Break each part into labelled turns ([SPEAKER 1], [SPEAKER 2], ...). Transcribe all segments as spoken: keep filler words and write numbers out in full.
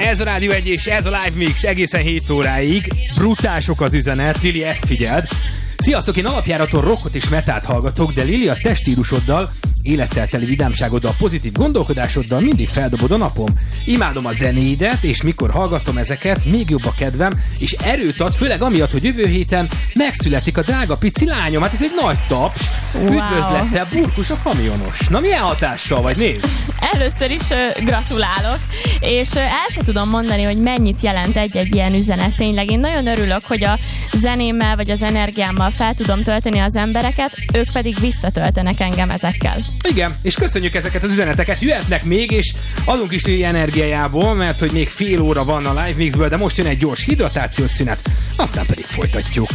[SPEAKER 1] Ez a Rádió egy és ez a Live Mix egészen hét óráig. Brutál sok az üzenet, Lili, ezt figyeld. Sziasztok, én alapjáraton rockot és metált hallgatok, de Lili, a te stílusoddal, élettel teli vidámságoddal, pozitív gondolkodásoddal mindig feldobod a napom. Imádom a zenéidet, és mikor hallgatom ezeket, még jobb a kedvem, és erőt ad, főleg amiatt, hogy jövő héten megszületik a drága pici lányom. Hát ez egy nagy taps. Wow. Üdvözlettel, Burkus a kamionos. Na milyen hatással vagy, nézd!
[SPEAKER 2] Először is uh, gratulálok, és uh, el sem tudom mondani, hogy mennyit jelent egy-egy ilyen üzenet. Tényleg én nagyon örülök, hogy a zenémmel vagy az energiámmal fel tudom tölteni az embereket, ők pedig visszatöltenek engem ezekkel.
[SPEAKER 1] Igen, és köszönjük ezeket az üzeneteket, jöhetnek még, és adunk is Lili energiájából, mert hogy még fél óra van a Live Mixből, de most jön egy gyors hidratációs szünet, aztán pedig folytatjuk.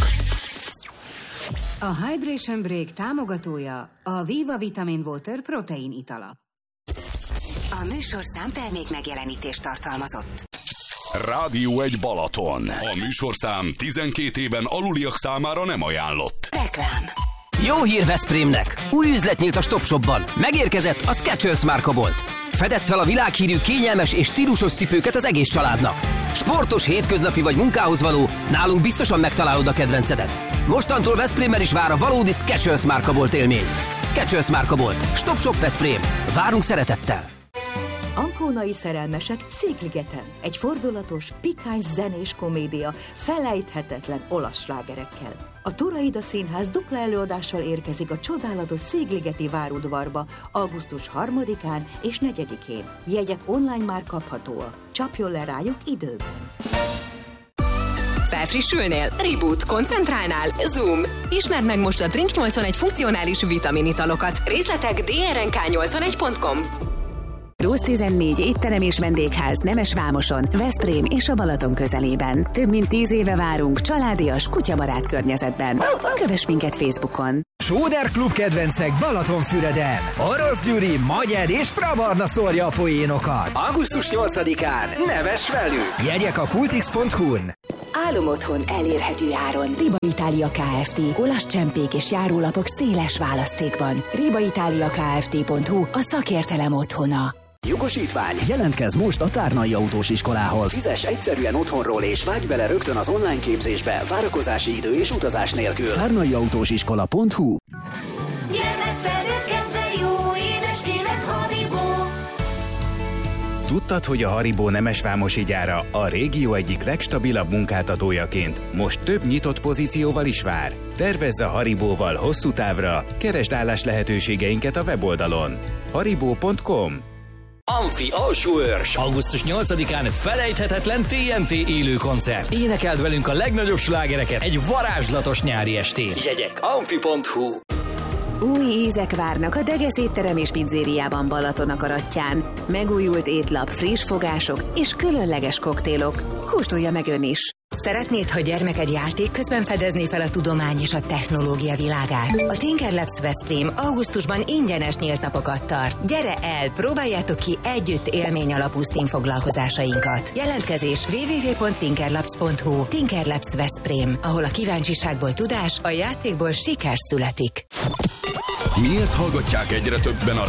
[SPEAKER 3] A Hydration Break támogatója a Viva Vitamin Water protein itala.
[SPEAKER 4] A műsorszám termék megjelenítést tartalmazott.
[SPEAKER 5] Rádió egy Balaton. A műsorszám tizenkét éven aluliak számára nem ajánlott.
[SPEAKER 4] Reklám.
[SPEAKER 6] Jó hír Veszprémnek! Új üzlet nyílt a Stopshopban. Megérkezett a Skechers márkabolt. Fedezd fel a világhírű, kényelmes és stílusos cipőket az egész családnak. Sportos, hétköznapi vagy munkához való, nálunk biztosan megtalálod a kedvencedet. Mostantól Veszprémben is vár a valódi Skechers márkabolt élmény. Skechers márkabolt. Stopshop Veszprém. Várunk szeretettel!
[SPEAKER 7] Ankónai szerelmesek Székligeten. Egy fordulatos, pikáns zenés komédia felejthetetlen olasz slágerekkel. A Turaida Színház dupla előadással érkezik a csodálatos Székligeti várudvarba augusztus harmadikán és negyedikén. Jegyek online már kaphatóak. Csapjon le rájuk időben!
[SPEAKER 8] Felfrissülnél? Reboot. Koncentrálnál? Zoom. Ismerd meg most a Drink nyolcvanegy funkcionális vitaminitalokat. Részletek d r n k nyolcvanegy pont com.
[SPEAKER 4] Rossz tizennégy étterem és vendégház Nemesvámoson, Veszprém és a Balaton közelében. Több mint tíz éve várunk családias, kutyabarát környezetben. Kövess minket Facebookon.
[SPEAKER 9] Sóder Klub kedvencek Balatonfüreden. Orosz Gyuri, Magyar és Prabarna szórja a poénokat. augusztus nyolcadikán neves velük. Jegyek a kultix pont hu-n.
[SPEAKER 4] Álom otthon elérhető áron. Riba Itália Kft. Olasz csempék és járólapok széles választékban. riba italia kft pont hu a szakértelem otthona.
[SPEAKER 10] Jogosítvány! Jelentkezz most a Tárnai Autós Iskolához. Fizess egyszerűen otthonról és vágj bele rögtön az online képzésbe, várakozási idő és utazás nélkül. tárnai autós iskola pont hu.
[SPEAKER 11] Gyermek felnőtt kedve jó, édes élet Haribo.
[SPEAKER 12] Tudtad, hogy a Haribo nemesvámosi gyára a régió egyik legstabilabb munkáltatójaként most több nyitott pozícióval is vár? Tervezz a Haribóval hosszú távra, keresd állás lehetőségeinket a weboldalon. haribo pont com.
[SPEAKER 13] Amfi Alsóörs. augusztus nyolcadikán felejthetetlen té en té élő koncert. Énekeld velünk a legnagyobb slágereket egy varázslatos nyári estén. Jegyek amfi pont hu.
[SPEAKER 4] Új ízek várnak a Degesz étterem és pizzériában Balaton akaratján. Megújult étlap, friss fogások és különleges koktélok. Kóstolja meg ön is! Szeretnéd, ha gyermeked játék közben fedezné fel a tudomány és a technológia világát? A Tinker Labs Veszprém augusztusban ingyenes nyílt napokat tart. Gyere el, próbáljátok ki együtt élmény alapú STEAM foglalkozásainkat. Jelentkezés double-u double-u double-u pont tinkerlabs pont hu. Tinker Labs Veszprém, ahol a kíváncsiságból tudás, a játékból siker születik.
[SPEAKER 5] Miért hallgatják egyre többen a